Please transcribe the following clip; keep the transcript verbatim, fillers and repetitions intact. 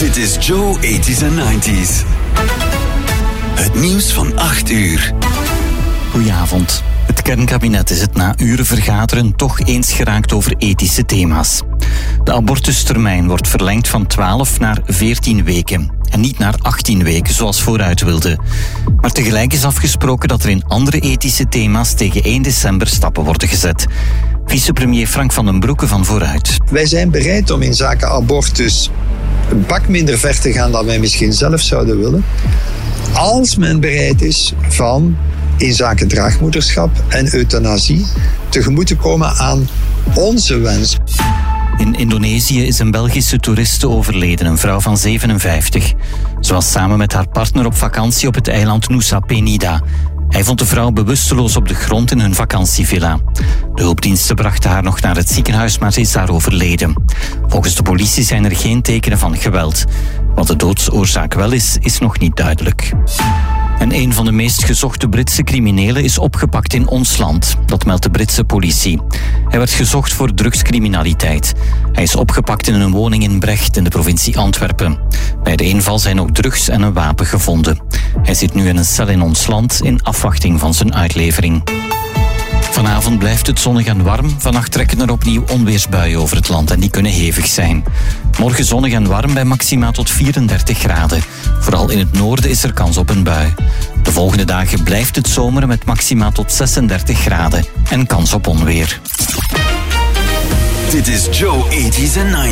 Dit is Joe eighties en nineties. Het nieuws van acht uur. Goedenavond. Het kernkabinet is het na uren vergaderen toch eens geraakt over ethische thema's. De abortustermijn wordt verlengd van twaalf naar veertien weken. En niet naar achttien weken, zoals vooruit wilde. Maar tegelijk is afgesproken dat er in andere ethische thema's tegen één december stappen worden gezet. Vicepremier Frank van den Broeke van Vooruit. Wij zijn bereid om in zaken abortus een pak minder ver te gaan dan wij misschien zelf zouden willen. Als men bereid is van in zaken draagmoederschap en euthanasie tegemoet te komen aan onze wens. In Indonesië is een Belgische toeriste overleden, een vrouw van zevenenvijftig. Ze was samen met haar partner op vakantie op het eiland Nusa Penida. Hij vond de vrouw bewusteloos op de grond in hun vakantievilla. De hulpdiensten brachten haar nog naar het ziekenhuis, maar ze is daar overleden. Volgens de politie zijn er geen tekenen van geweld. Wat de doodsoorzaak wel is, is nog niet duidelijk. En een van de meest gezochte Britse criminelen is opgepakt in ons land. Dat meldt de Britse politie. Hij werd gezocht voor drugscriminaliteit. Hij is opgepakt in een woning in Brecht in de provincie Antwerpen. Bij de inval zijn ook drugs en een wapen gevonden. Hij zit nu in een cel in ons land in afwachting van zijn uitlevering. Vanavond blijft het zonnig en warm. Vannacht trekken er opnieuw onweersbuien over het land en die kunnen hevig zijn. Morgen zonnig en warm bij maxima tot vierendertig graden. Vooral in het noorden is er kans op een bui. De volgende dagen blijft het zomeren met maxima tot zesendertig graden en kans op onweer. Dit is Joe eighties en nineties.